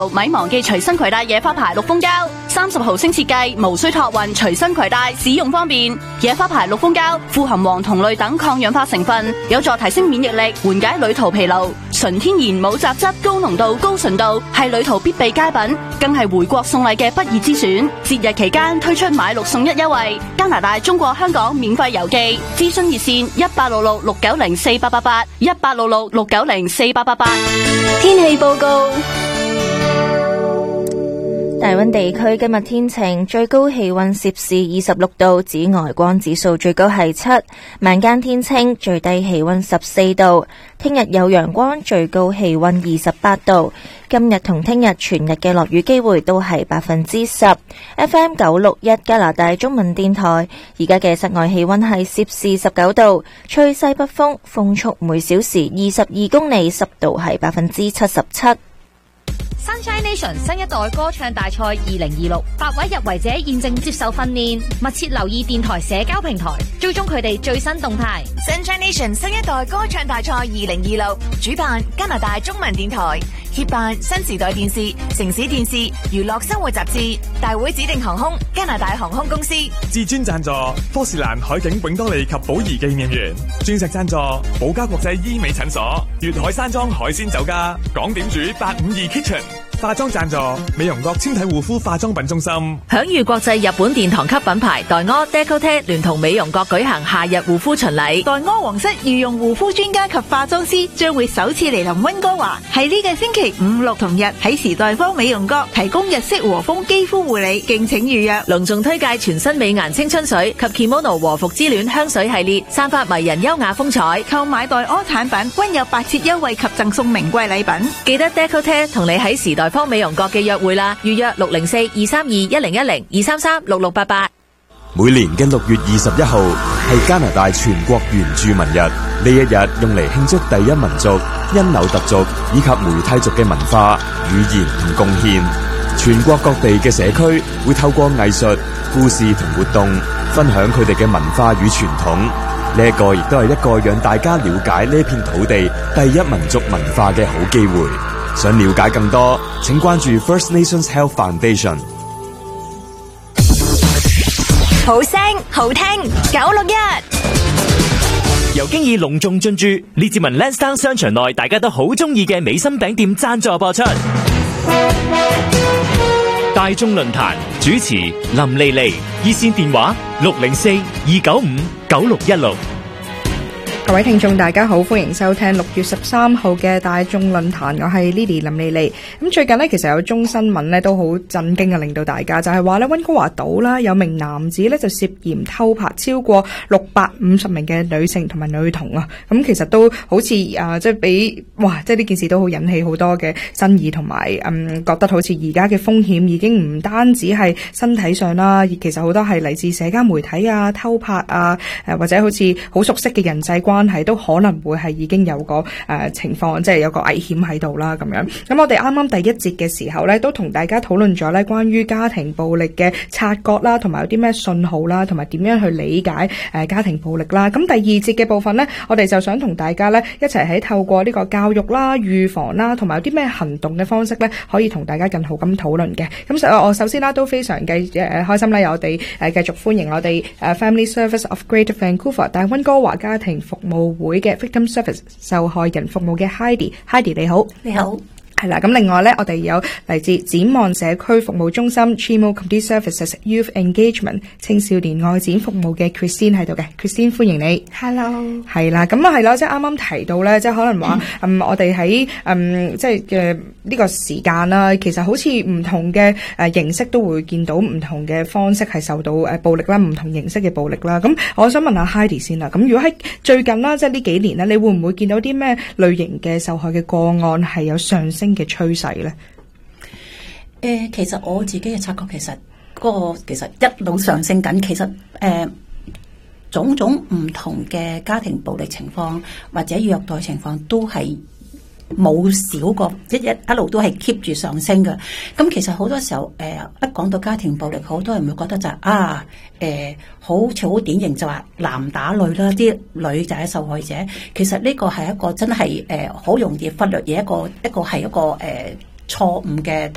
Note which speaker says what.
Speaker 1: 咪忘記隨身攜帶野花牌綠蜂膠，30毫升設計，無需託運，隨身攜帶，使用方便。野花牌綠蜂膠富含黃酮類等抗氧化成分，有助提升免疫力，緩解旅途疲勞。純天然冇雜質，高濃度、高純度，係旅途必備佳品，更係回國送禮嘅不二之選。節日期間推出買6送1優惠，加拿大、中國香港免費郵寄。諮詢熱線1866-690-4888，1866-690-4888。天氣報告。
Speaker 2: 大溫地區今日天晴，最高氣溫攝氏26度，紫外光指數最高係7，晚間天清，最低氣溫14度。聽日有陽光，最高氣溫28度。今日同聽日全日嘅落雨機會都係10%。FM 961加拿大中文電台，而家嘅室外氣溫係攝氏19度，吹西北風，風速每小時22公里，濕度係77%。
Speaker 3: Sunshine Nation 新一代歌唱大賽2026，8位入圍者現正接受訓練，密切留意電台社交平台，追蹤佢哋最新動態。
Speaker 4: Sunshine Nation 新一代歌唱大賽2026，主辦加拿大中文電台，協辦新時代電視、城市電視、娛樂生活雜誌，大會指定航空加拿大航空公司，
Speaker 5: 至尊贊助科士蘭海景永多利及寶儀紀念園，鑽石贊助寶嘉國際醫美診所，粵海山莊海鮮酒家，港點煮852 Kitchen。化妝贊助美容閣纖體護膚化妝品中心，
Speaker 6: 享譽國際日本殿堂級品牌黛柯 Decote 聯同美容閣舉行夏日護膚巡禮。
Speaker 7: 黛柯皇室御用護膚專家及化妝師將會首次嚟臨溫哥華，係呢個星期5、6同日喺時代坊美容閣提供日式和風肌膚護理，敬請預約。
Speaker 6: 隆重推介全新美顏青春水及 Kimono 和服之戀香水系列，散發迷人優雅風采。
Speaker 7: 購買黛柯產品均有8折優惠及贈送名貴禮品。
Speaker 6: 記得 Decote 同你喺時代方美容閣嘅約會啦，預約604-232-1010-233-6688。
Speaker 8: 每年嘅6月21號係加拿大全國原住民日，呢一日用嚟慶祝第一民族因紐特族以及梅蒂族嘅文化、語言同貢獻。全國各地嘅社區會透過藝術、故事同活動，分享佢哋嘅文化與傳統。呢一個亦都係一個讓大家了解呢片土地第一民族文化嘅好機會。想了解更多，請關注 First Nations Health Foundation。
Speaker 4: 好聲好聽961，
Speaker 9: 由經已隆重進駐列治文 Lansdowne 商場內大家都好中意嘅美心餅店贊助播出。大眾論壇主持林莉莉，熱線電話604-295-9616。
Speaker 10: 各位聽眾大家好，歡迎收聽6月13號嘅大眾論壇，我係 Lily 林莉莉。咁最近呢，其實有宗新聞呢都好震驚啊，令到大家就係話呢，溫哥華島啦有名男子呢就涉嫌偷拍超過650名嘅女性同埋女童啊。咁其實都好似即係俾即係呢件事都好引起好多嘅爭議，同埋覺得好似而家嘅風險已經唔單止係身體上啦，其實好多係嚟自社交媒體啊、偷拍啊，或者好似好熟悉嘅人際關係都可能會係已經有個情況，即係有個危險喺度啦咁樣。咁我哋啱啱第一節嘅時候咧，都同大家討論咗咧關於家庭暴力嘅察覺啦，同埋有啲咩信號啦，同埋點樣去理解家庭暴力啦。咁第二節嘅部分咧，我哋就想同大家咧一齊喺透過呢個教育啦、預防啦，同埋有啲咩行動嘅方式咧，可以同大家更好咁討論嘅。咁我首先啦都非常開心咧，有我哋繼續歡迎我哋Family Service of Greater Vancouver 大溫哥華家庭服務會嘅 Victim Service 受害人服務嘅 Heidi 你好。
Speaker 2: 你好。
Speaker 10: 係啦，咁另外咧，我哋有嚟自展望社區服務中心 Chimo Community Services Youth Engagement 青少年愛展服務嘅 Christine 喺度嘅 ，Christine 歡迎你。
Speaker 2: Hello。
Speaker 10: 係啦，咁啊係咯，即係啱啱提到咧，即係可能話我哋喺即係嘅呢個時間啦，其實好似唔同嘅形式都會見到唔同嘅方式係受到暴力啦，唔同形式嘅暴力啦。咁我想問下 Heidi 先啦，咁如果喺最近啦，即係呢幾年咧，你會唔會見到啲咩類型嘅受害嘅個案係有上升嘅趨勢咧？
Speaker 11: 其實我自己嘅察覺，其實一路上升緊。其實種種唔同嘅家庭暴力情況或者虐待情況都係冇少過，一路都係 keep 住上升嘅。咁其實好多時候一講到家庭暴力，好多人會覺得就好似好典型就話男打女啦，啲女就係受害者。其實呢個係一個真係好容易忽略嘅一個係一個錯誤嘅